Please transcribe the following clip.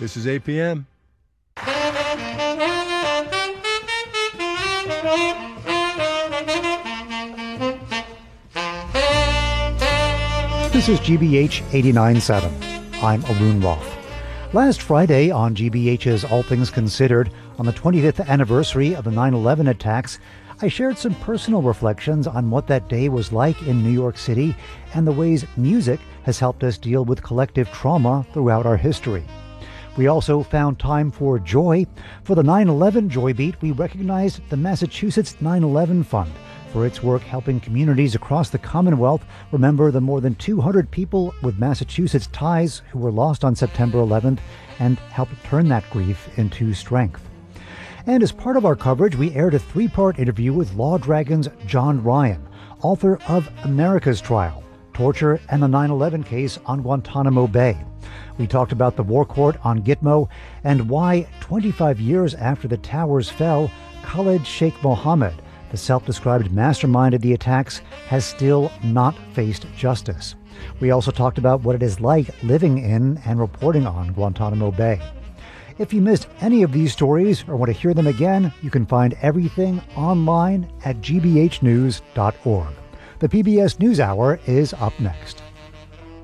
This is APM. This is GBH 89.7. I'm Arun Roth. Last Friday on GBH's All Things Considered, on the 25th anniversary of the 9/11 attacks, I shared some personal reflections on what that day was like in New York City and the ways music has helped us deal with collective trauma throughout our history. We also found time for joy. For the 9/11 Joy Beat, we recognized the Massachusetts 9/11 Fund for its work helping communities across the Commonwealth remember the more than 200 people with Massachusetts ties who were lost on September 11th and help turn that grief into strength. And as part of our coverage, we aired a 3-part interview with Law Dragon's John Ryan, author of America's Trial, Torture and the 9/11 Case on Guantanamo Bay. We talked about the war court on Gitmo and why 25 years after the towers fell, Khalid Sheikh Mohammed, the self-described mastermind of the attacks, has still not faced justice. We also talked about what it is like living in and reporting on Guantanamo Bay. If you missed any of these stories or want to hear them again, you can find everything online at gbhnews.org. The PBS NewsHour is up next.